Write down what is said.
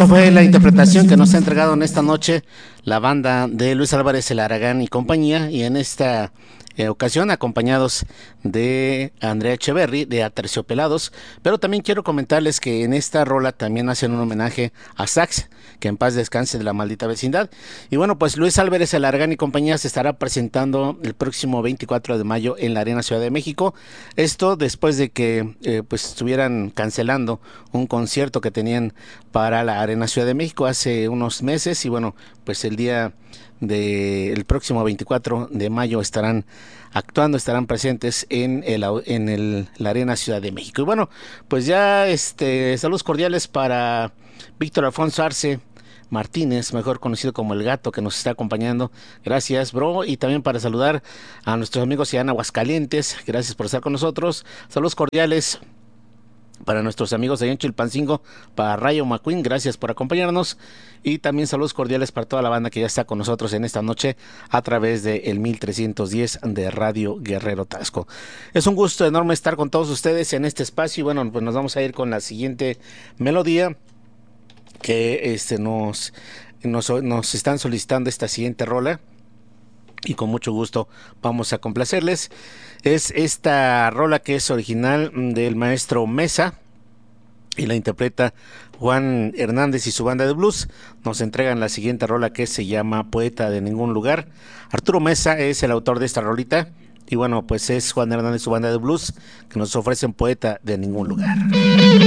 esta fue la interpretación que nos ha entregado en esta noche la banda de Luis Álvarez El Aragán y compañía, y en esta ocasión acompañados de Andrea Echeverry de Aterciopelados. Pero también quiero comentarles que en esta rola también hacen un homenaje a Sax, que en paz descanse, de La Maldita Vecindad. Y bueno, pues Luis Álvarez El Aragán y compañía se estará presentando el próximo 24 de mayo en la Arena Ciudad de México. Esto después de que pues estuvieran cancelando un concierto que tenían para la Arena Ciudad de México hace unos meses. Y bueno, pues el el próximo 24 de mayo estarán actuando, estarán presentes en la Arena Ciudad de México. Y bueno, pues ya saludos cordiales para Víctor Alfonso Arce Martínez, mejor conocido como El Gato, que nos está acompañando. Gracias, bro. Y también para saludar a nuestros amigos allá en Aguascalientes. Gracias por estar con nosotros. Saludos cordiales para nuestros amigos de en Chilpancingo, para Rayo McQueen, gracias por acompañarnos. Y también saludos cordiales para toda la banda que ya está con nosotros en esta noche a través de el 1310 de Radio Guerrero Tasco. Es un gusto enorme estar con todos ustedes en este espacio. Y bueno, pues nos vamos a ir con la siguiente melodía que nos están solicitando esta siguiente rola, y con mucho gusto vamos a complacerles. Es esta rola que es original del maestro Mesa y la interpreta Juan Hernández y su banda de blues. Nos entregan la siguiente rola que se llama Poeta de Ningún Lugar. Arturo Mesa es el autor de esta rolita, y bueno, pues es Juan Hernández y su banda de blues que nos ofrecen Poeta de Ningún Lugar.